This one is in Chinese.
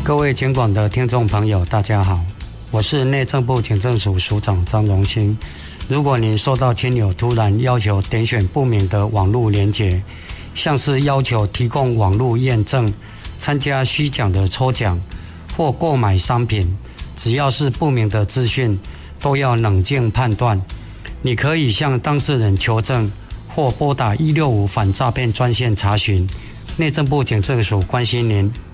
各位警广的听众朋友，大家好，我是内政部警政署署长张荣兴。如果您收到亲友突然要求点选不明的网络连结，像是要求提供网络验证、参加虚假的抽奖或购买商品，只要是不明的资讯，都要冷静判断。你可以向当事人求证，或拨打165反诈骗专线查询。内政部警政署关心您。